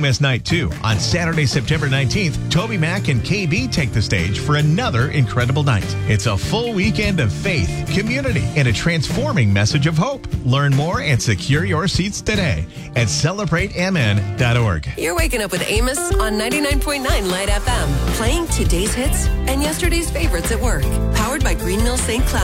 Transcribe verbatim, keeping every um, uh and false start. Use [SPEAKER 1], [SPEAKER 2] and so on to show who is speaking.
[SPEAKER 1] miss night two. On Saturday, September nineteenth, Toby Mac and K B take the stage for another incredible night. It's a full weekend of faith, community, and a transforming message of hope. Learn more and secure your seats today at celebrate m n dot org.
[SPEAKER 2] You're waking up with Amos on ninety-nine point nine Light F M, playing today's hits and yesterday's favorites at work. Powered by Green Mill Saint Cloud.